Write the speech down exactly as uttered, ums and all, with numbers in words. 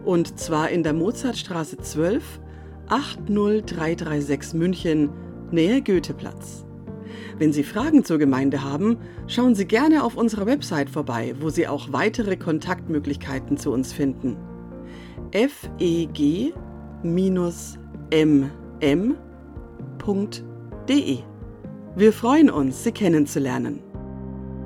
Und zwar in der Mozartstraße zwölf, acht null drei drei sechs München, Nähe Goetheplatz. Wenn Sie Fragen zur Gemeinde haben, schauen Sie gerne auf unserer Website vorbei, wo Sie auch weitere Kontaktmöglichkeiten zu uns finden. f e g m m punkt d e. Wir freuen uns, Sie kennenzulernen.